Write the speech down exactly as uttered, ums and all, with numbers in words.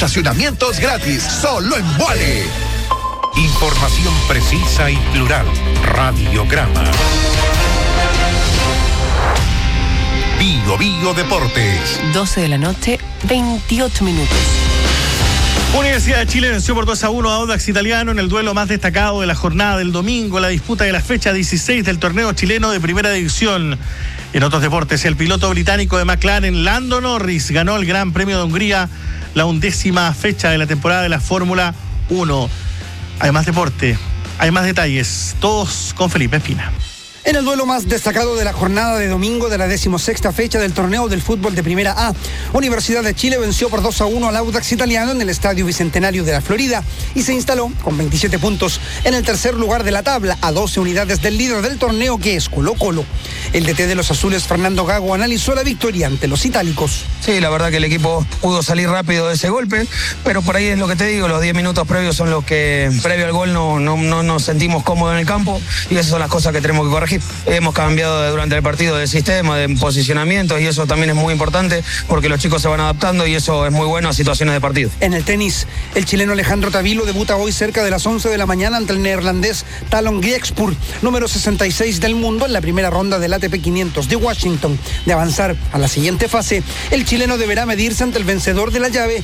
Estacionamientos gratis, solo en Vuale. Información precisa y plural. Radiograma. Bio Bio Deportes. doce de la noche, veintiocho minutos. Universidad de Chile venció por dos a uno a Audax Italiano en el duelo más destacado de la jornada del domingo, la disputa de la fecha dieciséis del torneo chileno de primera división. En otros deportes, el piloto británico de McLaren, Lando Norris, ganó el Gran Premio de Hungría, la undécima fecha de la temporada de la Fórmula uno. Hay más deporte, hay más detalles, todos con Felipe Espina. En el duelo más destacado de la jornada de domingo de la decimosexta fecha del torneo del fútbol de Primera A, Universidad de Chile venció por dos a uno al Audax Italiano en el Estadio Bicentenario de la Florida y se instaló con veintisiete puntos en el tercer lugar de la tabla, a doce unidades del líder del torneo, que es Colo Colo. El D T de los azules, Fernando Gago, analizó la victoria ante los itálicos. Sí, la verdad que el equipo pudo salir rápido de ese golpe, pero por ahí es lo que te digo, los diez minutos previos son los que, previo al gol, no, no, no nos sentimos cómodos en el campo y esas son las cosas que tenemos que corregir. Hemos cambiado durante el partido de sistema, de posicionamiento, y eso también es muy importante porque los chicos se van adaptando y eso es muy bueno a situaciones de partido. En el tenis, el chileno Alejandro Tavilo debuta hoy cerca de las once de la mañana ante el neerlandés Talon Griekspur, número sesenta y seis del mundo, en la primera ronda del A T P quinientos de Washington. De avanzar a la siguiente fase, el chileno deberá medirse ante el vencedor de la llave